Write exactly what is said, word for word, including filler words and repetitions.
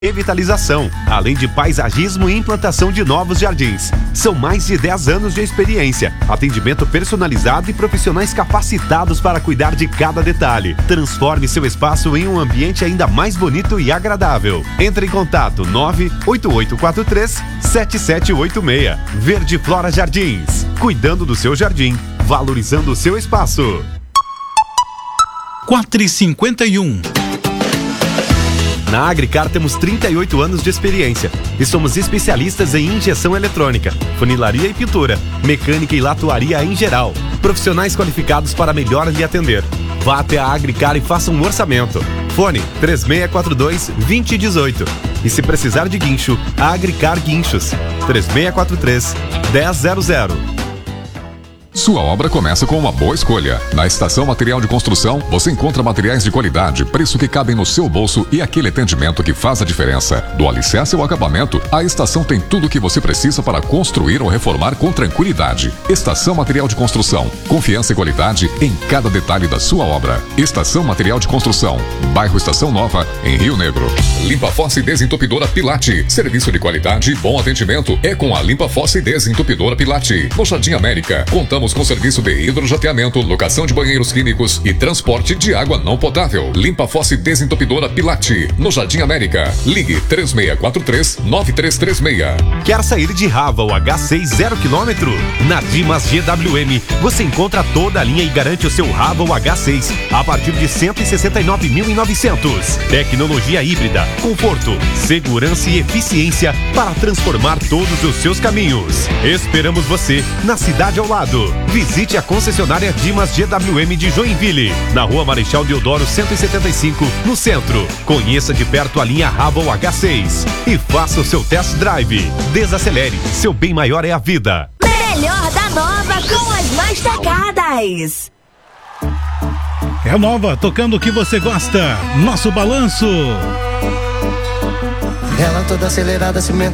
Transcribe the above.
Revitalização, além de paisagismo e implantação de novos jardins. São mais de dez anos de experiência, atendimento personalizado e profissionais capacitados para cuidar de cada detalhe. Transforme seu espaço em um ambiente ainda mais bonito e agradável. Entre em contato nove oito oito quatro três sete sete oito seis. Verde Flora Jardins, cuidando do seu jardim, valorizando o seu espaço. quatro e cinquenta e um. Na Agricar temos trinta e oito anos de experiência e somos especialistas em injeção eletrônica, funilaria e pintura, mecânica e latuaria em geral. Profissionais qualificados para melhor lhe atender. Vá até a Agricar e faça um orçamento. Fone três seis quatro dois, dois zero um oito. E se precisar de guincho, a Agricar Guinchos três seis quatro três, um zero zero zero. Sua obra começa com uma boa escolha. Na Estação Material de Construção, você encontra materiais de qualidade, preço que cabem no seu bolso e aquele atendimento que faz a diferença. Do alicerce ao acabamento, a estação tem tudo o que você precisa para construir ou reformar com tranquilidade. Estação Material de Construção. Confiança e qualidade em cada detalhe da sua obra. Estação Material de Construção. Bairro Estação Nova, em Rio Negro. Limpa Fossa e Desentupidora Pilate. Serviço de qualidade e bom atendimento é com a Limpa Fossa e Desentupidora Pilate. No Jardim América, contamos com serviço de hidrojateamento, locação de banheiros químicos e transporte de água não potável. Limpa Fossa e Desentupidora Pilate, no Jardim América. Ligue três seis quatro três, nove três três seis. Quer sair de Rava ou H seis zero quilômetro? Na Dimas G W M você encontra toda a linha e garante o seu Rava ou H seis a partir de cento e sessenta e nove mil e novecentos. Tecnologia híbrida, conforto, segurança e eficiência para transformar todos os seus caminhos. Esperamos você na cidade ao lado. Visite a concessionária Dimas G W M de Joinville, na Rua Marechal Deodoro cento e setenta e cinco, no centro. Conheça de perto a linha Rava ou H seis e faça o seu test drive. Desacelere, seu bem maior é a vida. Melhor da Nova com as mais tocadas. É a Nova, tocando o que você gosta. Nosso balanço. Ela toda acelerada, cimento.